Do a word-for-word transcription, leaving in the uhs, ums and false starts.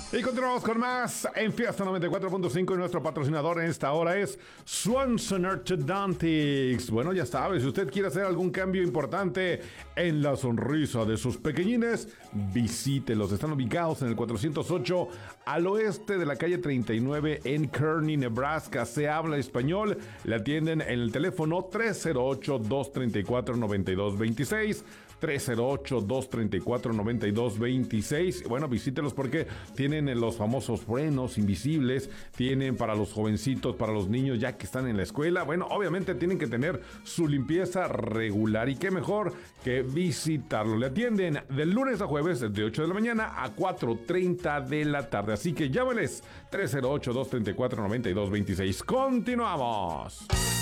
Y continuamos con más en Fiesta noventa y cuatro punto cinco y nuestro patrocinador en esta hora es Swanson Orthodontics. Bueno, ya sabe, si usted quiere hacer algún cambio importante en la sonrisa de sus pequeñines, visítelos. Están ubicados en el cuatrocientos ocho al oeste de la calle treinta y nueve en Kearney, Nebraska. Se habla español. Le atienden en el teléfono tres cero ocho, dos tres cuatro, nueve dos dos seis. tres cero ocho, dos tres cuatro, nueve dos dos seis. Bueno, visítelos porque tienen los famosos frenos invisibles, tienen para los jovencitos, para los niños ya que están en la escuela. Bueno, obviamente tienen que tener su limpieza regular y qué mejor que visitarlo. Le atienden de lunes a jueves de ocho de la mañana a cuatro treinta de la tarde. Así que llámenles tres cero ocho, dos tres cuatro, nueve dos dos seis. Continuamos.